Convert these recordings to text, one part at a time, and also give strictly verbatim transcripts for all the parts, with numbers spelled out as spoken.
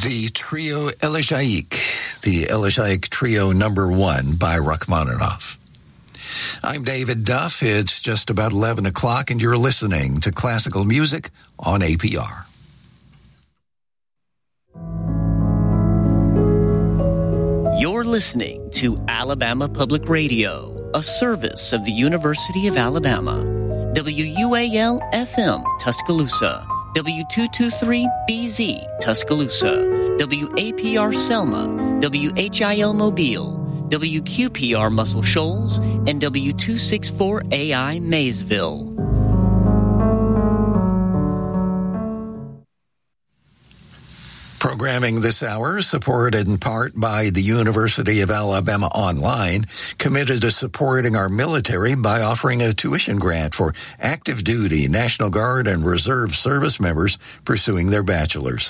The trio Elegiac, the Elegiac Trio number one by Rachmaninoff. I'm David Duff. It's just about eleven o'clock, and you're listening to classical music on A P R. You're listening to Alabama Public Radio, a service of the University of Alabama. W U A L F M, Tuscaloosa. W two twenty-three B Z, Tuscaloosa. W A P R Selma. W H I L Mobile. W Q P R Muscle Shoals. And W two sixty-four A I Maysville. Programming this hour, supported in part by the University of Alabama Online, committed to supporting our military by offering a tuition grant for active duty, National Guard, and Reserve service members pursuing their bachelor's.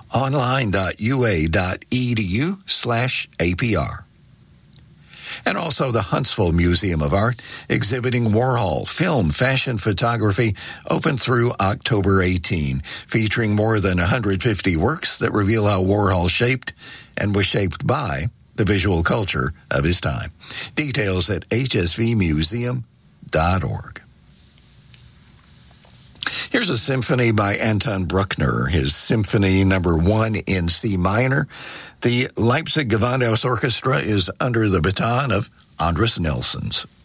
online.ua.edu slash APR. And also the Huntsville Museum of Art, exhibiting Warhol film, fashion, photography, open through October eighteenth, featuring more than one hundred fifty works that reveal how Warhol shaped and was shaped by the visual culture of his time. Details at h s v museum dot org. Here's a symphony by Anton Bruckner, his Symphony Number One in C minor. The Leipzig Gewandhaus Orchestra is under the baton of Andres Nelsons.